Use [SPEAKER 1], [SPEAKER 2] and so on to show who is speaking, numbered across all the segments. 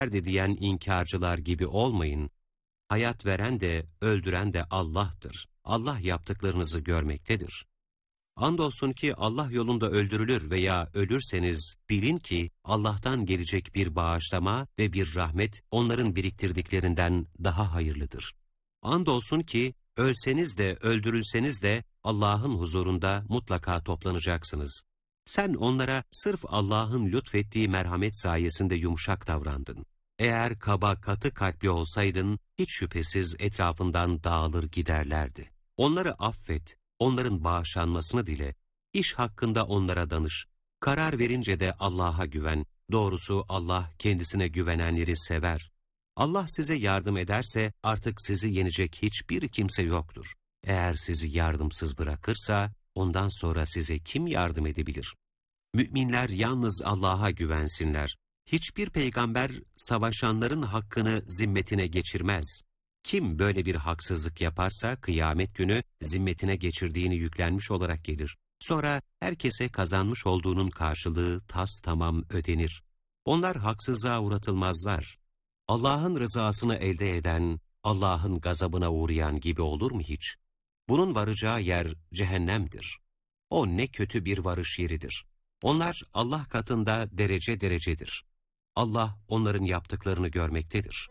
[SPEAKER 1] de diyen inkarcılar gibi olmayın. Hayat veren de öldüren de Allah'tır. Allah yaptıklarınızı görmektedir. Andolsun ki Allah yolunda öldürülür veya ölürseniz bilin ki Allah'tan gelecek bir bağışlama ve bir rahmet onların biriktirdiklerinden daha hayırlıdır. Andolsun ki ölseniz de öldürülseniz de Allah'ın huzurunda mutlaka toplanacaksınız. Sen onlara sırf Allah'ın lütfettiği merhamet sayesinde yumuşak davrandın. Eğer kaba katı kalpli olsaydın hiç şüphesiz etrafından dağılır giderlerdi. Onları affet, onların bağışlanmasını dile, iş hakkında onlara danış, karar verince de Allah'a güven. Doğrusu Allah kendisine güvenenleri sever. Allah size yardım ederse artık sizi yenecek hiçbir kimse yoktur. Eğer sizi yardımsız bırakırsa ondan sonra size kim yardım edebilir? Müminler yalnız Allah'a güvensinler. Hiçbir peygamber savaşanların hakkını zimmetine geçirmez. Kim böyle bir haksızlık yaparsa kıyamet günü zimmetine geçirdiğini yüklenmiş olarak gelir. Sonra herkese kazanmış olduğunun karşılığı tamam ödenir. Onlar haksızlığa uğratılmazlar. Allah'ın rızasını elde eden, Allah'ın gazabına uğrayan gibi olur mu hiç? Bunun varacağı yer cehennemdir. O ne kötü bir varış yeridir. Onlar Allah katında derece derecedir. Allah onların yaptıklarını görmektedir.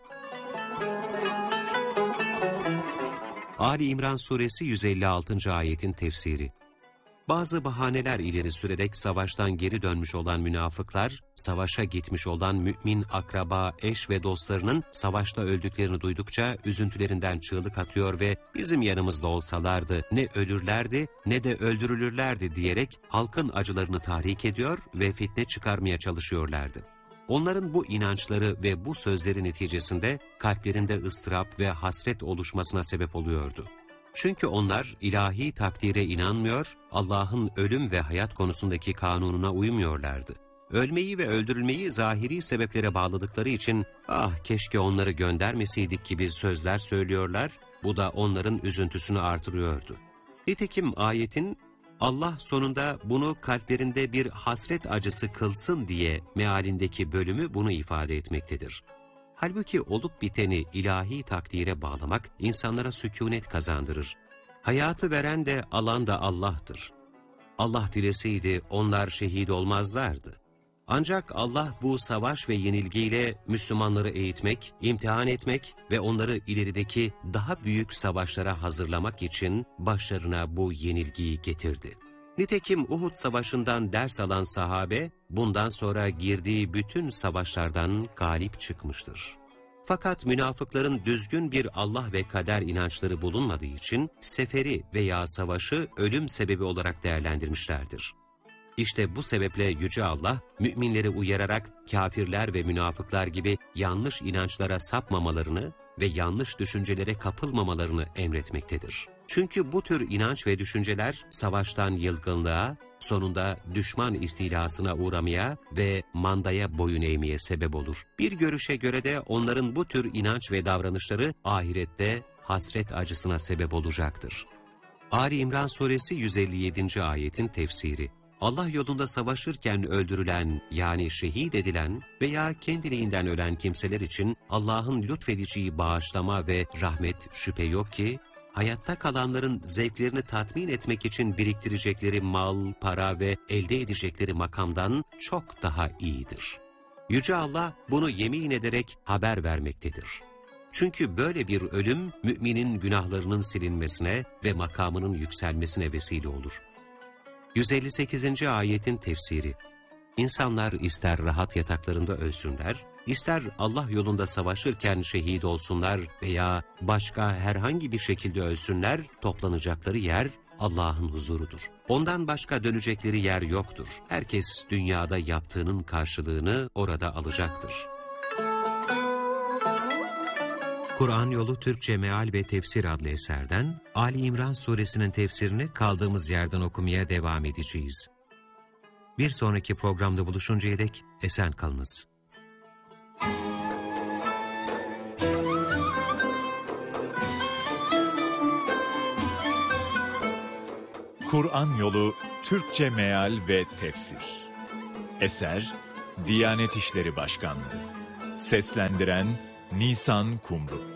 [SPEAKER 1] Ali İmran Suresi 156. ayetin tefsiri. Bazı bahaneler ileri sürerek savaştan geri dönmüş olan münafıklar, savaşa gitmiş olan mümin akraba, eş ve dostlarının savaşta öldüklerini duydukça üzüntülerinden çığlık atıyor ve bizim yanımızda olsalardı ne ölürlerdi ne de öldürülürlerdi diyerek halkın acılarını tahrik ediyor ve fitne çıkarmaya çalışıyorlardı. Onların bu inançları ve bu sözleri neticesinde kalplerinde ıstırap ve hasret oluşmasına sebep oluyordu. Çünkü onlar ilahi takdire inanmıyor, Allah'ın ölüm ve hayat konusundaki kanununa uymuyorlardı. Ölmeyi ve öldürülmeyi zahiri sebeplere bağladıkları için "ah keşke onları göndermeseydik" gibi sözler söylüyorlar, bu da onların üzüntüsünü artırıyordu. Nitekim ayetin Allah sonunda bunu kalplerinde bir hasret acısı kılsın diye mealindeki bölümü bunu ifade etmektedir. Halbuki olup biteni ilahi takdire bağlamak insanlara sükûnet kazandırır. Hayatı veren de alan da Allah'tır. Allah dileseydi onlar şehit olmazlardı. Ancak Allah bu savaş ve yenilgiyle Müslümanları eğitmek, imtihan etmek ve onları ilerideki daha büyük savaşlara hazırlamak için başlarına bu yenilgiyi getirdi. Nitekim Uhud Savaşı'ndan ders alan sahabe, bundan sonra girdiği bütün savaşlardan galip çıkmıştır. Fakat münafıkların düzgün bir Allah ve kader inançları bulunmadığı için seferi veya savaşı ölüm sebebi olarak değerlendirmişlerdir. İşte bu sebeple Yüce Allah, müminleri uyararak kafirler ve münafıklar gibi yanlış inançlara sapmamalarını ve yanlış düşüncelere kapılmamalarını emretmektedir. Çünkü bu tür inanç ve düşünceler savaştan yılgınlığa, sonunda düşman istilasına uğramaya ve mandaya boyun eğmeye sebep olur. Bir görüşe göre de onların bu tür inanç ve davranışları ahirette hasret acısına sebep olacaktır. Ali İmran Suresi 157. ayetin tefsiri. Allah yolunda savaşırken öldürülen yani şehit edilen veya kendiliğinden ölen kimseler için Allah'ın lütfedeceği bağışlama ve rahmet şüphe yok ki, hayatta kalanların zevklerini tatmin etmek için biriktirecekleri mal, para ve elde edecekleri makamdan çok daha iyidir. Yüce Allah bunu yemin ederek haber vermektedir. Çünkü böyle bir ölüm müminin günahlarının silinmesine ve makamının yükselmesine vesile olur. 158. ayetin tefsiri. İnsanlar ister rahat yataklarında ölsünler, ister Allah yolunda savaşırken şehit olsunlar veya başka herhangi bir şekilde ölsünler, toplanacakları yer Allah'ın huzurudur. Ondan başka dönecekleri yer yoktur. Herkes dünyada yaptığının karşılığını orada alacaktır. Kur'an Yolu Türkçe Meal ve Tefsir adlı eserden Ali İmran Suresinin tefsirini kaldığımız yerden okumaya devam edeceğiz. Bir sonraki programda buluşuncaya dek esen kalınız.
[SPEAKER 2] Kur'an Yolu Türkçe Meal ve Tefsir. Eser Diyanet İşleri Başkanlığı. Seslendiren Nisan Kumru.